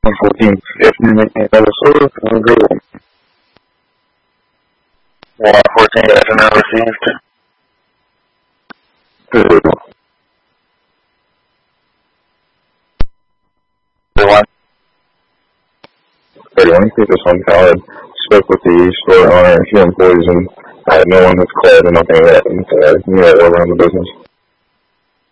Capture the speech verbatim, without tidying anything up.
fourteenth, afternoon, eighteen, double soda, and great one. one fourteen, afternoon received. Good. thirty-one. thirty-one, take this one, Khaled. Spoke with the store owner and a few employees, and uh, no one has called or nothing of that. And, uh, you know, over on the business.